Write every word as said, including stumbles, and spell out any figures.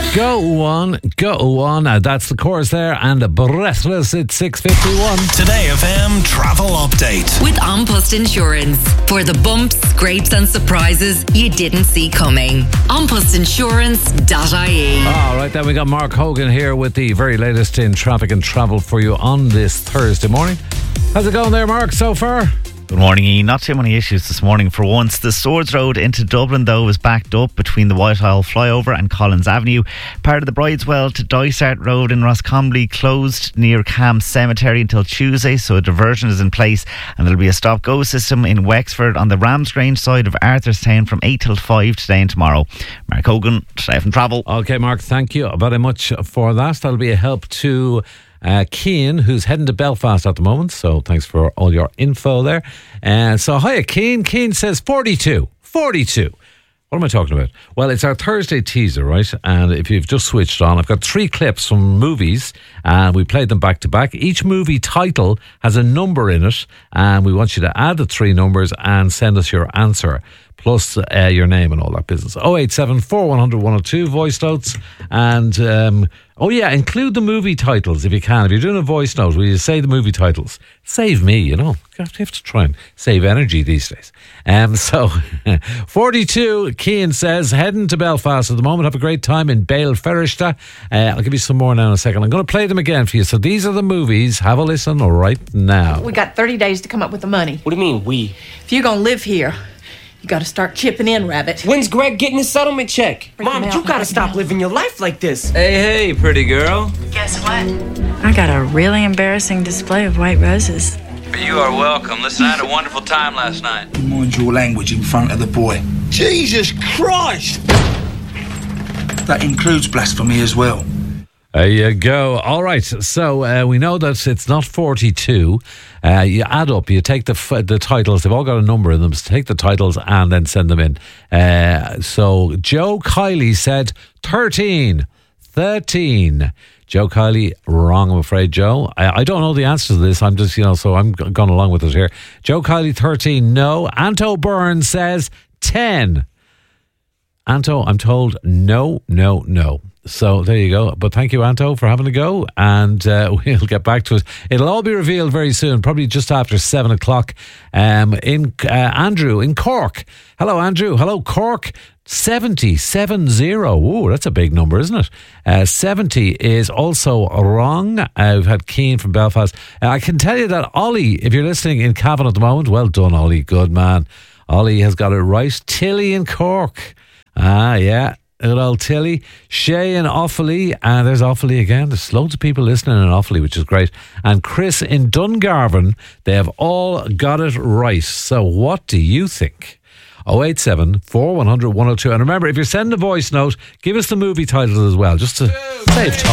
Go on, go on. Uh, that's the chorus there, and Breathless at six fifty-one. Today F M travel update with An Post Insurance for the bumps, scrapes, and surprises you didn't see coming. an post insurance dot I E. All right, then we got Mark Hogan here with the very latest in traffic and travel for you on this Thursday morning. How's it going there, Mark, so far? Good morning, Ian. Not too many issues this morning for once. The Swords Road into Dublin, though, is backed up between the Whitehall flyover and Collins Avenue. Part of the Brideswell to Dysart Road in Roscombly closed near Cam Cemetery until Tuesday, so a diversion is in place, and there'll be a stop-go system in Wexford on the Ramsgrange side of Arthurstown from eight till five today and tomorrow. Mark Hogan, Safe and Travel. Okay, Mark, thank you very much for that. That'll be a help to Uh, Cian, who's heading to Belfast at the moment, so thanks for all your info there. And uh, so, hiya, Cian. Cian says forty-two. forty-two. What am I talking about? Well, it's our Thursday teaser, right? And if you've just switched on, I've got three clips from movies, and we played them back to back. Each movie title has a number in it, and we want you to add the three numbers and send us your answer, plus uh, your name and all that business. oh eight seven, four one zero zero, one oh two voice notes. And, um, oh yeah, include the movie titles if you can. If you're doing a voice note, will you say the movie titles? Save me, you know. You have to try and save energy these days. Um, so, forty-two, Cian says, heading to Belfast at the moment. Have a great time in Bale Ferrishta. Uh, I'll give you some more now in a second. I'm going to play them again for you. So these are the movies. Have a listen right now. We got thirty days to come up with the money. What do you mean, we? If you're going to live here, you got to start chipping in, Rabbit. When's Greg getting his settlement check? Bring Mom, him out, you got to bring stop him out. living your life like this. Hey, hey, pretty girl. Guess what? I got a really embarrassing display of white roses. You are welcome. Listen, I had a wonderful time last night. Mind your language in front of the boy. Jesus Christ! That includes blasphemy as well. There you go. All right. So uh, we know that it's not forty-two. Uh, you add up. You take the f- the titles. They've all got a number in them. So take the titles and then send them in. Uh, so Joe Kiley said thirteen. thirteen. Joe Kiley, wrong, I'm afraid, Joe. I, I don't know the answer to this. I'm just, you know, so I'm g- going along with it here. Joe Kiley, thirteen. No. Anto Byrne says ten. Anto, I'm told no, no, no. So there you go. But thank you, Anto, for having a go. And uh, we'll get back to it. It'll all be revealed very soon, probably just after seven o'clock. Um, in uh, Andrew in Cork. Hello, Andrew. Hello, Cork. seventy, seven zero. Ooh, that's a big number, isn't it? Uh, seventy is also wrong. Uh, we've had Cian from Belfast. Uh, I can tell you that Ollie, if you're listening in Cavan at the moment, well done, Ollie. Good man. Ollie has got it right. Tilly in Cork. Ah, yeah. Good old Tilly. Shay in Offaly. And there's Offaly again. There's loads of people listening in Offaly, which is great. And Chris in Dungarvan. They have all got it right. So what do you think? oh eight seven, four one zero zero, one oh two. And remember, if you're sending a voice note, give us the movie title as well, just to save time.